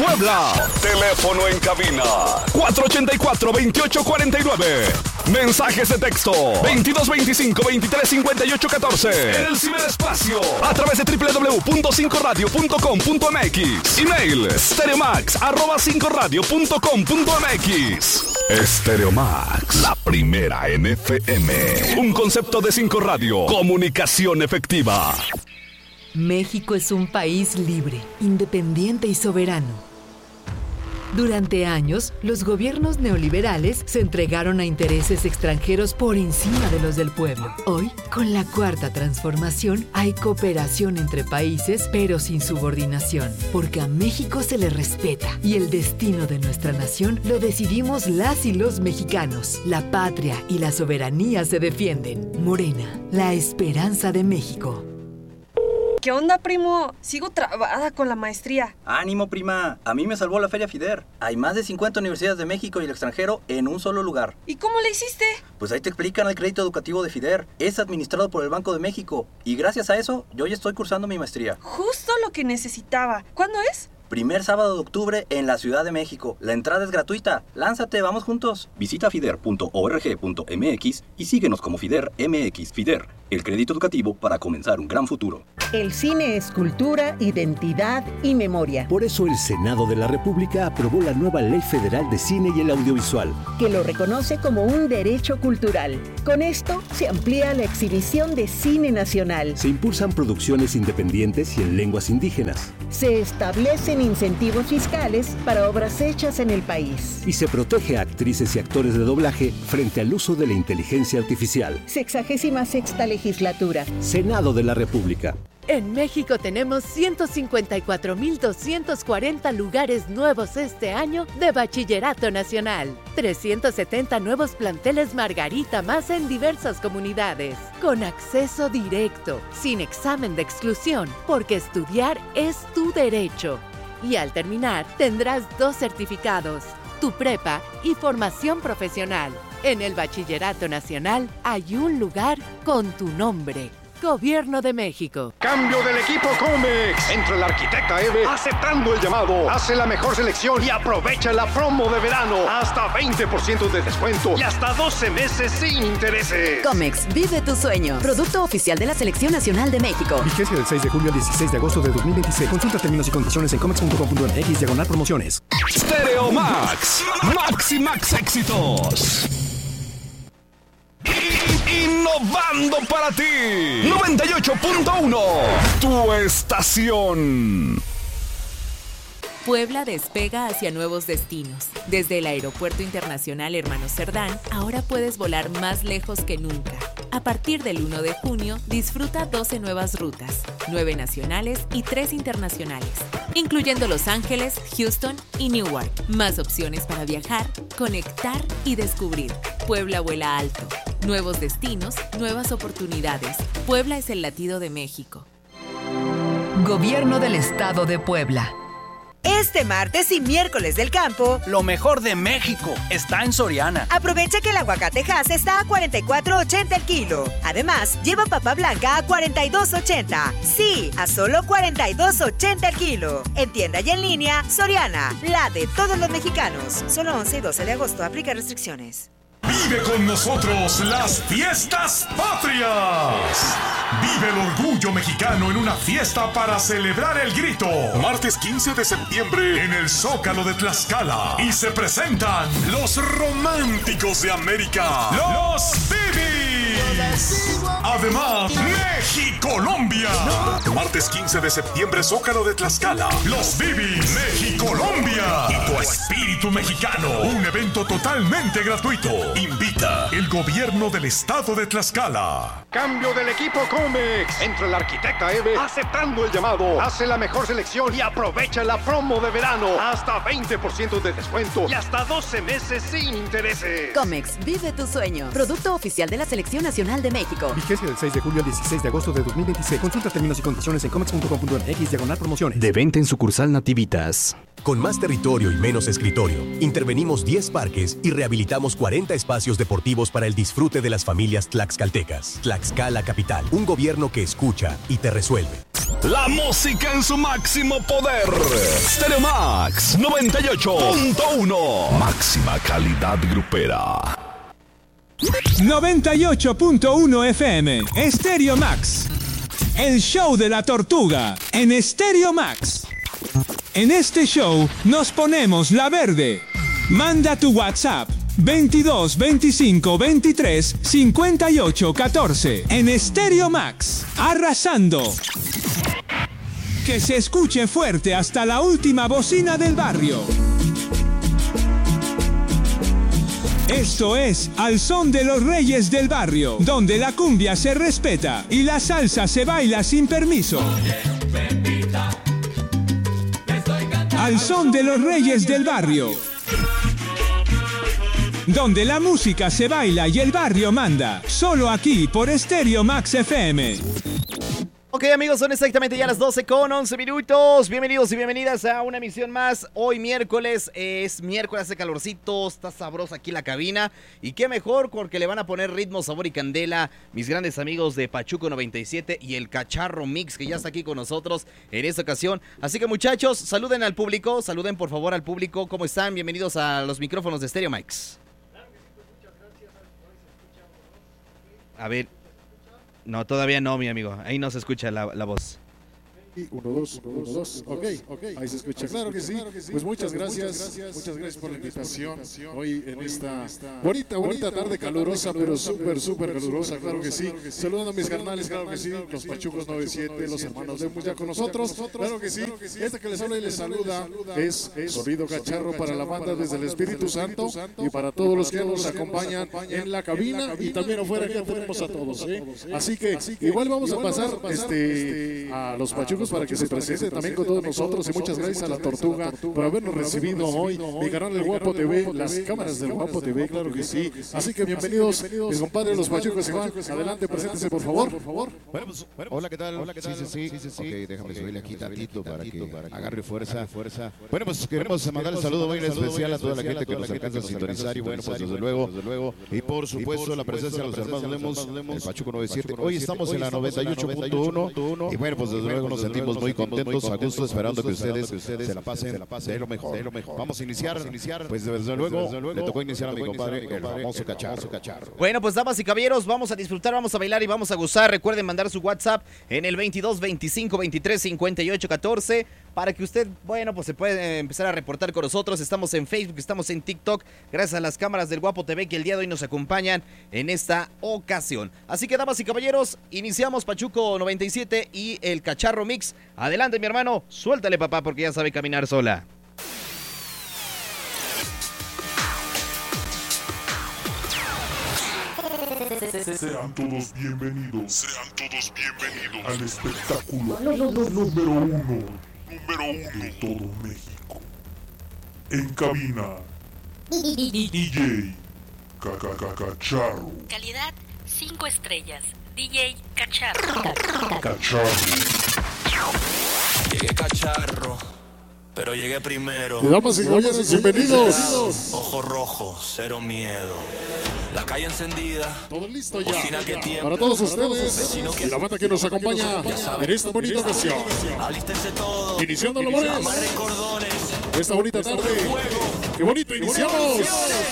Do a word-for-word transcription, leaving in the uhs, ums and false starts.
Puebla. Teléfono en cabina cuatro ochenta y cuatro, veintiocho cuarenta y nueve. Mensajes de texto veintidós veinticinco, veintitrés cincuenta y ocho catorce. En el ciberespacio a través de doble u doble u doble u punto cinco radio punto com punto m x. Email stereomax arroba cinco radio punto com punto m x. Stereomax, la primera en F M. Un concepto de cinco Radio. Comunicación efectiva. México es un país libre, independiente y soberano. Durante años, los gobiernos neoliberales se entregaron a intereses extranjeros por encima de los del pueblo. Hoy, con la cuarta transformación, hay cooperación entre países, pero sin subordinación, porque a México se le respeta y el destino de nuestra nación lo decidimos las y los mexicanos. La patria y la soberanía se defienden. Morena, la esperanza de México. ¿Qué onda, primo? Sigo trabada con la maestría. Ánimo, prima. A mí me salvó la Feria FIDER. Hay más de cincuenta universidades de México y el extranjero en un solo lugar. ¿Y cómo le hiciste? Pues ahí te explican el crédito educativo de FIDER. Es administrado por el Banco de México. Y gracias a eso, yo ya estoy cursando mi maestría. Justo lo que necesitaba. ¿Cuándo es? Primer sábado de octubre en la Ciudad de México. La entrada es gratuita. Lánzate, vamos juntos. Visita fider punto org punto m x y síguenos como FIDER M X. FIDER, el crédito educativo para comenzar un gran futuro. El cine es cultura, identidad y memoria. Por eso el Senado de la República aprobó la nueva Ley Federal de Cine y el Audiovisual, que lo reconoce como un derecho cultural. Con esto se amplía la exhibición de cine nacional. Se impulsan producciones independientes y en lenguas indígenas. Se establecen incentivos fiscales para obras hechas en el país. Y se protege a actrices y actores de doblaje frente al uso de la inteligencia artificial. Sexagésima sexta legislatura. Senado de la República. En México tenemos ciento cincuenta y cuatro mil doscientos cuarenta lugares nuevos este año de Bachillerato Nacional. trescientos setenta nuevos planteles Margarita más en diversas comunidades. Con acceso directo, sin examen de exclusión, porque estudiar es tu derecho. Y al terminar, tendrás dos certificados, tu prepa y formación profesional. En el Bachillerato Nacional hay un lugar con tu nombre. Gobierno de México. Cambio del equipo Comex. Entra la arquitecta Eve aceptando el llamado. Hace la mejor selección y aprovecha la promo de verano. Hasta veinte por ciento de descuento y hasta doce meses sin intereses. Comex, vive tu sueño. Producto oficial de la Selección Nacional de México. Vigencia del seis de julio al dieciséis de agosto de dos mil veintiséis. Consulta términos y condiciones en comex punto com punto m x diagonal promociones. Stereo Max. Max y Max éxitos. Innovando para ti. noventa y ocho punto uno. Tu estación. Puebla despega hacia nuevos destinos. Desde el Aeropuerto Internacional Hermanos Cerdán, ahora puedes volar más lejos que nunca. A partir del uno de junio, disfruta doce nuevas rutas, nueve nacionales y tres internacionales, incluyendo Los Ángeles, Houston y Newark. Más opciones para viajar, conectar y descubrir. Puebla vuela alto. Nuevos destinos, nuevas oportunidades. Puebla es el latido de México. Gobierno del Estado de Puebla. Este martes y miércoles del campo, lo mejor de México está en Soriana. Aprovecha que el aguacate Hass está a cuarenta y cuatro ochenta el kilo. Además, lleva papa blanca a cuarenta y dos ochenta. Sí, a solo cuarenta y dos ochenta el kilo. En tienda y en línea, Soriana, la de todos los mexicanos. Solo once y doce de agosto, aplica restricciones. Vive con nosotros las fiestas patrias. Vive el orgullo mexicano en una fiesta para celebrar el grito. Martes quince de septiembre en el Zócalo de Tlaxcala. Y se presentan los románticos de América, los Bibis. Además, México-Colombia. Martes quince de septiembre, Zócalo de Tlaxcala. Los Bibis, México-Colombia. Y tu espíritu mexicano. Un evento totalmente gratuito. Invita el gobierno del estado de Tlaxcala. Cambio del equipo Comex. Entra la arquitecta Eve aceptando el llamado. Hace la mejor selección y aprovecha la promo de verano. Hasta veinte por ciento de descuento y hasta doce meses sin intereses. Comex, vive tu sueño. Producto oficial de la Selección Nacional de México. Vigencia del seis de julio al dieciséis de agosto de dos mil veintiséis. Consulta términos y condiciones en comex punto com punto m x diagonal promociones. De venta en sucursal Nativitas. Con más territorio y menos escritorio, intervenimos diez parques y rehabilitamos cuarenta espacios deportivos para el disfrute de las familias tlaxcaltecas. Tlaxcala Capital, un gobierno que escucha y te resuelve. La música en su máximo poder. Stereo Max noventa y ocho punto uno. Máxima calidad grupera. noventa y ocho punto uno F M. Stereo Max. El show de la tortuga en Stereo Max. En este show nos ponemos la verde. Manda tu WhatsApp veintidós veinticinco veintitrés cincuenta y ocho catorce en Stereo Max. Arrasando. Que se escuche fuerte hasta la última bocina del barrio. Esto es Al Son de los Reyes del Barrio, donde la cumbia se respeta y la salsa se baila sin permiso. Al Son de los Reyes del Barrio, donde la música se baila y el barrio manda. Solo aquí por Stereo Max F M. Ok, amigos, son exactamente ya las doce con once minutos. Bienvenidos y bienvenidas a una emisión más. Hoy miércoles, es miércoles, hace calorcito, está sabrosa aquí la cabina. Y qué mejor porque le van a poner ritmo, sabor y candela mis grandes amigos de Pachuco noventa y siete y el Cacharro Mix, que ya está aquí con nosotros en esta ocasión. Así que, muchachos, saluden al público, saluden por favor al público. ¿Cómo están? Bienvenidos a los micrófonos de Stereo Max. A ver, no, todavía no, mi amigo. Ahí no se escucha la, la voz. Uno, dos, uno, dos. Ok, ahí se escucha. Claro que sí. Pues muchas gracias. Muchas gracias por la invitación. Hoy en esta bonita, bonita tarde calurosa, pero súper, súper calurosa. Claro que sí. Saludando a mis carnales, claro que sí. Los Pachucos noventa y siete, los hermanos de ya con nosotros. Claro que sí. Este que les habla y les saluda es Sonido Cacharro para la banda desde el Espíritu Santo y para todos los que nos acompañan en la cabina y también afuera que tenemos a todos. ¿eh? Así que igual vamos a pasar este a los Pachucos para que se presente también con todos nosotros y muchas gracias a la Tortuga por habernos recibido hoy, mi canal del Guapo T V, las cámaras del Guapo T V, claro que sí. Así que bienvenidos, mis compadres los Pachucos y Juan, adelante, preséntense por favor. Bueno, pues, hola, ¿qué tal? Hola, ¿qué tal? Sí, sí, sí, sí, sí. Ok, déjame subirle aquí tantito para que agarre fuerza. Bueno, pues queremos mandar un saludo muy especial a toda la gente que nos alcanza a sintonizar y bueno, pues desde luego, y por supuesto la presencia de los hermanos Lemos, el Pachuco noventa y siete. Hoy estamos en la noventa y ocho punto uno y bueno, pues desde luego nos sentimos muy contentos, a gusto, esperando que ustedes se la pasen de lo mejor. Vamos a iniciar, pues desde luego le tocó iniciar a mi compadre el famoso Cacharro. Bueno, pues damas y caballeros, vamos a disfrutar, vamos a bailar y vamos a gozar. Recuerden mandar su WhatsApp en el veintidós veinticinco veintitrés cincuenta y ocho catorce para que usted, bueno, pues se puede empezar a reportar con nosotros. Estamos en Facebook, estamos en TikTok, gracias a las cámaras del Guapo T V que el día de hoy nos acompañan en esta ocasión. Así que, damas y caballeros, iniciamos Pachuco noventa y siete y el Cacharro Mix. Adelante, mi hermano, suéltale, papá, porque ya sabe caminar sola. Sean todos bienvenidos, sean todos bienvenidos al espectáculo número uno, número uno de todo México. En cabina, D J Cacharro. Calidad cinco estrellas, D J Cacharro. Cacharro. Llegué Cacharro, pero llegué primero. Damas y caballeros, bienvenidos. Ojo rojo, cero miedo. La calle encendida. Todo listo ya. Que tiembla, para todos ustedes y la banda que nos acompaña en esta bonita ocasión. Alístense todos. Iniciando labores. Esta bonita tarde. Qué bonito iniciamos.